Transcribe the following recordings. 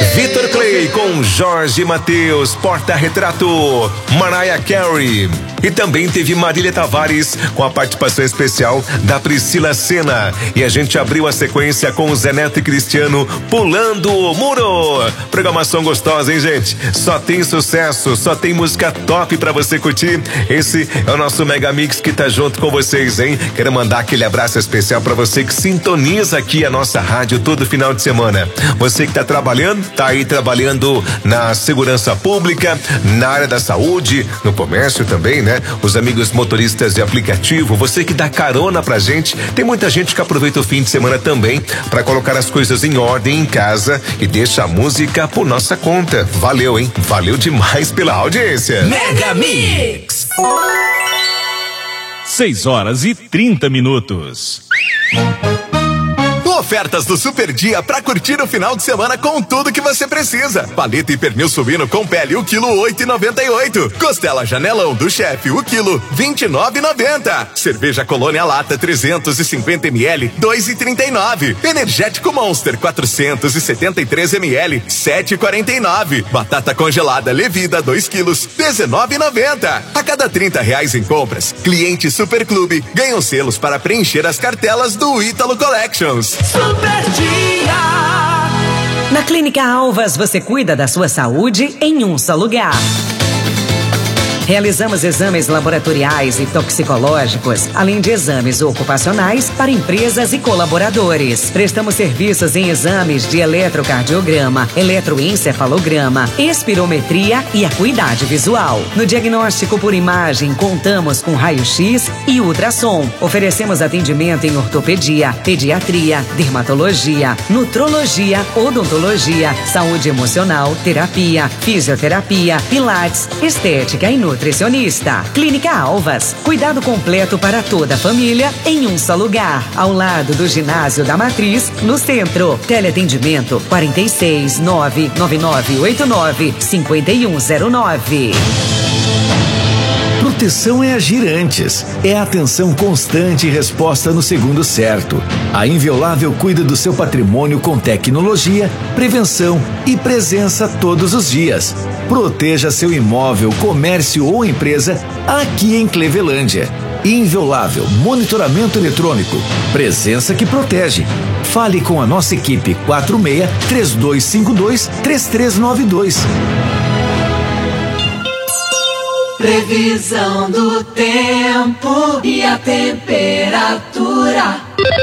Vitor Clay com Jorge Mateus, Porta-Retrato, Mariah Carey. E também teve Marília Tavares com a participação especial da Priscila Senna. E a gente abriu a sequência com Zé Neto e Cristiano, Pulando o Muro. Programação gostosa, hein, gente? Só tem sucesso, só tem música top pra você curtir. Esse é o nosso Mega Mix que tá junto com vocês, hein? Quero mandar aquele abraço especial pra você que sintoniza aqui a nossa rádio todo final de semana. Você que tá trabalhando, tá aí trabalhando na segurança pública, na área da saúde, no comércio também, né? Os amigos motoristas de aplicativo, você que dá carona pra gente, tem muita gente que aproveita o fim de semana também pra colocar as coisas em ordem em casa e deixa a música por nossa conta. Valeu, hein? Valeu demais pela audiência. Mega Mix. 6h30. Ofertas do Super Dia pra curtir o final de semana com tudo que você precisa. Paleta e pernil suíno com pele, o quilo 8,98. Costela Janelão do Chefe, o quilo 29,90. Cerveja Colônia Lata 350 ml, 2,39. Energético Monster 473 ml, 7,49. Batata congelada Levida 2 quilos, 19,90. A cada R$30 em compras, cliente Super Clube ganham selos para preencher as cartelas do Ítalo Collections. Super Dia. Na Clínica Alvas, você cuida da sua saúde em um só lugar. Realizamos exames laboratoriais e toxicológicos, além de exames ocupacionais para empresas e colaboradores. Prestamos serviços em exames de eletrocardiograma, eletroencefalograma, espirometria e acuidade visual. No diagnóstico por imagem, contamos com raio-x e ultrassom. Oferecemos atendimento em ortopedia, pediatria, dermatologia, nutrologia, odontologia, saúde emocional, terapia, fisioterapia, pilates, estética e nutricionista. Clínica Alvas, cuidado completo para toda a família em um só lugar, ao lado do Ginásio da Matriz, no centro. Teleatendimento 46 99989 5109. Proteção é agir antes, é atenção constante e resposta no segundo certo. A Inviolável cuida do seu patrimônio com tecnologia, prevenção e presença todos os dias. Proteja seu imóvel, comércio ou empresa aqui em Clevelândia. Inviolável, monitoramento eletrônico, presença que protege. Fale com a nossa equipe 46-3252-3392. Previsão do tempo e a temperatura.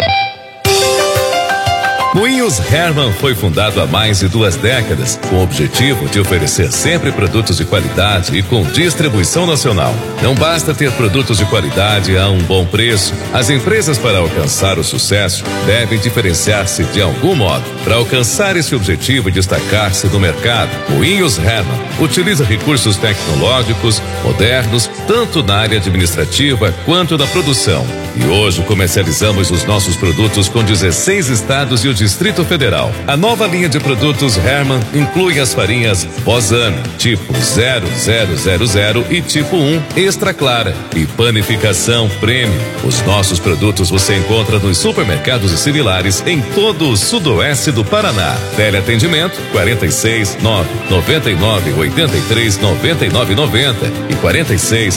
Moinhos Hermann foi fundado há mais de 2 décadas, com o objetivo de oferecer sempre produtos de qualidade e com distribuição nacional. Não basta ter produtos de qualidade a um bom preço. As empresas, para alcançar o sucesso, devem diferenciar-se de algum modo. Para alcançar esse objetivo e destacar-se no mercado, Moinhos Hermann utiliza recursos tecnológicos modernos, tanto na área administrativa quanto na produção. E hoje comercializamos os nossos produtos com 16 estados e o Distrito Federal. A nova linha de produtos Hermann inclui as farinhas Bozano, tipo 0000 e tipo 1 Extra Clara e panificação Premium. Os nossos produtos você encontra nos supermercados e similares em todo o sudoeste do Paraná. Teleatendimento 46 999 83 99 90 e 46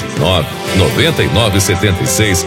999 76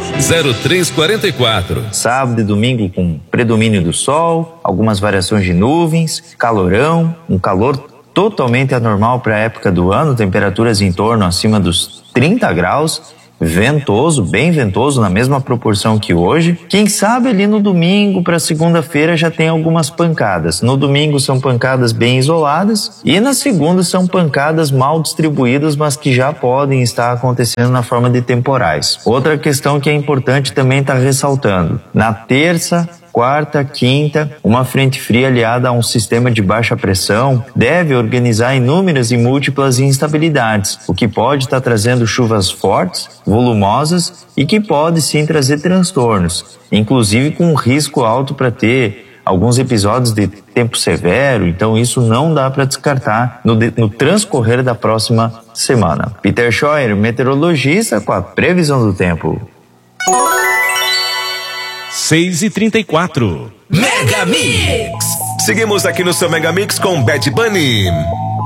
0344. Sábado e domingo com predomínio do sol, algumas variações de nuvens, calorão, um calor totalmente anormal para a época do ano, temperaturas em torno acima dos 30 graus, ventoso, bem ventoso, na mesma proporção que hoje. Quem sabe ali no domingo para segunda-feira já tem algumas pancadas. No domingo são pancadas bem isoladas e na segunda são pancadas mal distribuídas, mas que já podem estar acontecendo na forma de temporais. Outra questão que é importante também estar ressaltando: na terça, quarta, quinta, uma frente fria aliada a um sistema de baixa pressão deve organizar inúmeras e múltiplas instabilidades, o que pode estar trazendo chuvas fortes, volumosas e que pode sim trazer transtornos, inclusive com um risco alto para ter alguns episódios de tempo severo. Então isso não dá para descartar no transcorrer da próxima semana. Peter Scheuer, meteorologista, com a previsão do tempo. 6h34. Mega Mix. Seguimos aqui no seu Mega Mix com Bad Bunny.